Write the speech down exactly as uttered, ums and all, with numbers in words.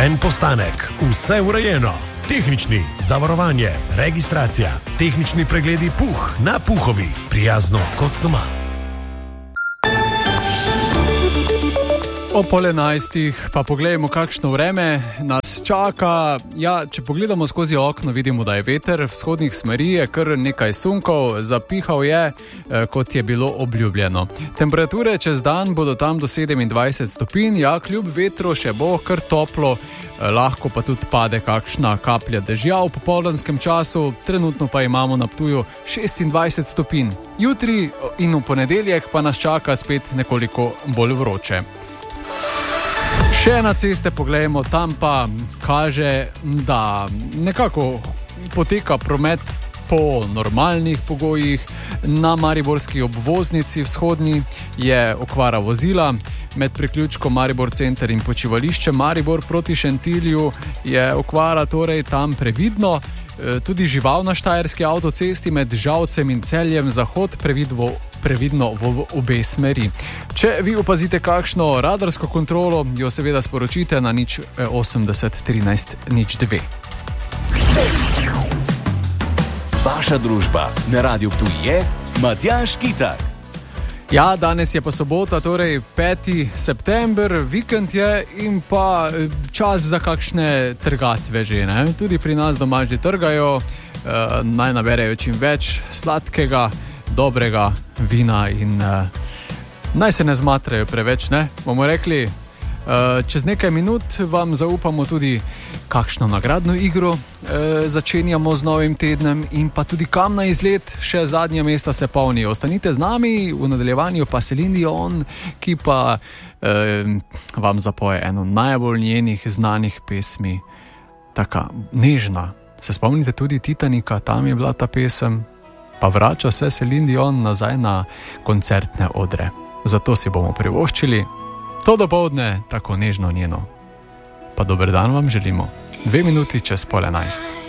En postanek, vse urejeno. Tehnični, zavarovanje, registracija, tehnični pregledi Puh na Puhovi. Prijazno kot doma. O pol enajstih pa pogledajmo, kakšno vreme nas čaka. Ja, če pogledamo skozi okno, vidimo, da je veter vzhodnih smeri, je kar nekaj sunkov, zapihal je, eh, kot je bilo obljubljeno. Temperature čez dan bodo tam do sedemindvajset stopinj, ja, kljub vetru še bo kar toplo, eh, lahko pa tudi pade kakšna kaplja dežja v popoldanskem času, trenutno pa imamo na Ptuju šestindvajset stopinj. Jutri in v ponedeljek pa nas čaka spet nekoliko bolj vroče. Še na ceste pogledajmo, tam pa kaže, da nekako poteka promet po normalnih pogojih. Na mariborski obvoznici vzhodni je okvara vozila. Med priključkom Maribor center in počivališče Maribor proti Šentilju je okvara torej tam previdno. Tudi žival na štajerski avtocesti med Žalcem in Celjem zahod previdvo, previdno v obe smeri. Če vi opazite kakšno radarsko kontrolo, jo seveda sporočite na nič osemdeset trinajst nič dve. Vaša družba na Radiu Ptuj je Matjaž Kitar. Ja, danes je pa sobota, torej peti september, vikend je in pa čas za kakšne trgatve že, ne? Tudi pri nas doma že trgajo, eh, naj naberejo čim več sladkega, dobrega vina in eh, naj se ne zmatrajo preveč, ne? Bomo rekli, eh, čez nekaj minut vam zaupamo tudi kakšno nagradno igro, e, začenjamo z novim tednem in pa tudi kam na izlet, še zadnja mesta se polnijo. Ostanite z nami, v nadaljevanju pa Celine Dion, ki pa e, vam zapoje eno najbolj njenih znanih pesmi, taka nežna. Se spomnite tudi Titanika, tam je bila ta pesem, pa vrača se Celine Dion nazaj na koncertne odre. Zato si bomo privoščili to dopoldne tako nežno njeno. Pa dober dan vam želimo. Dve minuti čez pol enajst.